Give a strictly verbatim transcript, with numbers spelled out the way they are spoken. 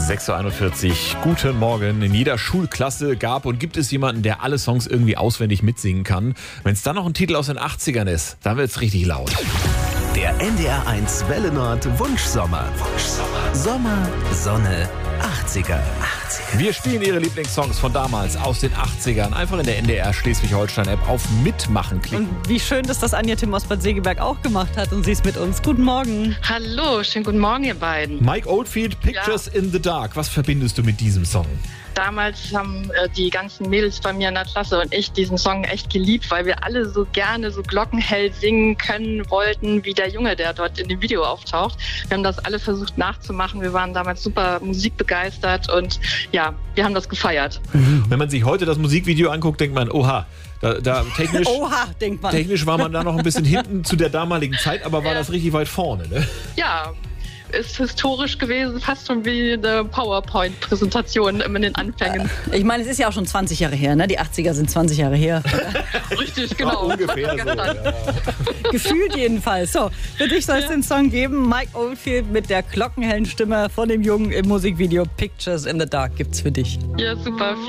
sechs Uhr einundvierzig, guten Morgen. In jeder Schulklasse gab und gibt es jemanden, der alle Songs irgendwie auswendig mitsingen kann. Wenn es dann noch ein Titel aus den achtzigern ist, dann wird es richtig laut. Der N D R eins Welle Nord Wunschsommer. Wunschsommer. Sommer, Sonne, achtziger. achtziger. Wir spielen Ihre Lieblingssongs von damals aus den achtzigern. Einfach in der N D R Schleswig-Holstein-App auf Mitmachen klicken. Und wie schön, dass das Anja Tim aus Bad Segeberg auch gemacht hat und sie ist mit uns. Guten Morgen. Hallo, schönen guten Morgen, ihr beiden. Mike Oldfield, Pictures ja. in the Dark. Was verbindest du mit diesem Song? Damals haben äh, die ganzen Mädels bei mir in der Klasse und ich diesen Song echt geliebt, weil wir alle so gerne so glockenhell singen können wollten, wie der Junge, der dort in dem Video auftaucht. Wir haben das alle versucht nachzumachen. Wir waren damals super musikbegeistert und ja, wir haben das gefeiert. Mhm. Wenn man sich heute das Musikvideo anguckt, denkt man, oha, da, da technisch, oha, denkt man. Technisch war man da noch ein bisschen hinten zu der damaligen Zeit, aber war ja. das richtig weit vorne, ne? Ja. Ist historisch gewesen, fast schon wie eine PowerPoint-Präsentation in den Anfängen. Ich meine, es ist ja auch schon zwanzig Jahre her, ne? Die achtziger sind zwanzig Jahre her. Richtig, genau. Ja, ungefähr so, ja. Gefühlt jedenfalls. So, für dich soll es ja. den Song geben. Mike Oldfield mit der glockenhellen Stimme von dem Jungen im Musikvideo Pictures in the Dark gibt's für dich. Ja, super. Vielen